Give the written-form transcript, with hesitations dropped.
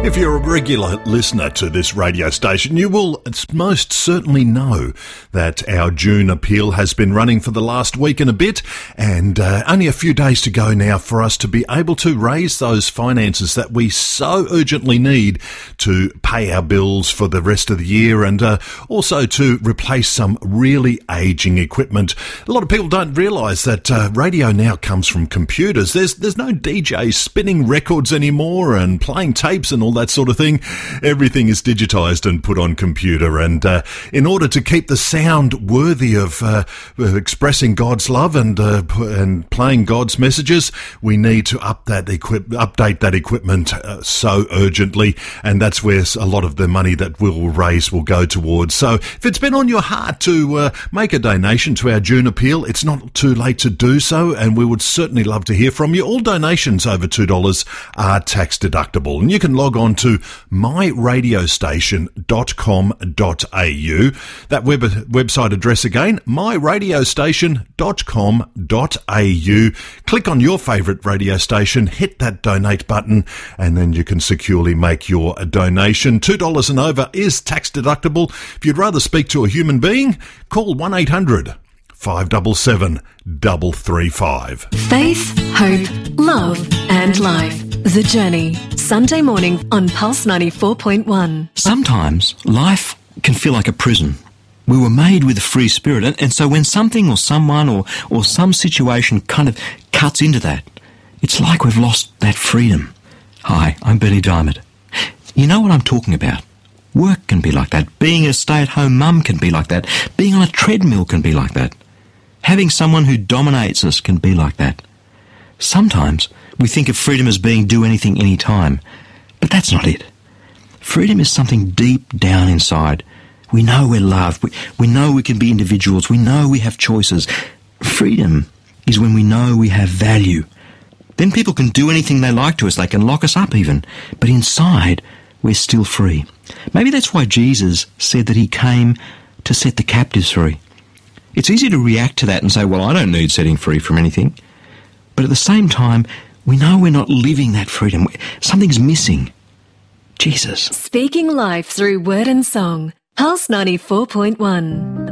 If you're a regular listener to this radio station, you will most certainly know that our June appeal has been running for the last week and a bit, and only a few days to go now for us to be able to raise those finances that we so urgently need to pay our bills for the rest of the year, and also to replace some really aging equipment. A lot of people don't realise that radio now comes from computers. There's no DJs spinning records anymore and playing tapes and all that sort of thing. Everything is digitised and put on computer, and in order to keep the sound worthy of expressing God's love and playing God's messages, we need to update that equipment so urgently, and that's where a lot of the money that we'll raise will go towards. So if it's been on your heart to make a donation to our June appeal, it's not too late to do so, and we would certainly love to hear from you. All donations over $2 are tax deductible, and you can log on to myradiostation.com.au. That website address again, myradiostation.com.au. Click on your favourite radio station, hit that donate button, and then you can securely make your donation. $2 and over is tax deductible. If you'd rather speak to a human being, call 1-800-577-335. Faith, hope, love and life. The Journey. Sunday morning on Pulse 94.1. Sometimes life can feel like a prison. We were made with a free spirit, and so when something or someone or some situation kind of cuts into that, it's like we've lost that freedom. Hi, I'm Bernie Diamond. You know what I'm talking about. Work can be like that. Being a stay-at-home mum can be like that. Being on a treadmill can be like that. Having someone who dominates us can be like that. Sometimes we think of freedom as being do anything anytime, but that's not it. Freedom is something deep down inside. We know we're loved. We know we can be individuals. We know we have choices. Freedom is when we know we have value. Then people can do anything they like to us. They can lock us up even. But inside, we're still free. Maybe that's why Jesus said that he came to set the captives free. It's easy to react to that and say, well, I don't need setting free from anything. But at the same time, we know we're not living that freedom. Something's missing. Jesus. Speaking life through word and song. Pulse 94.1.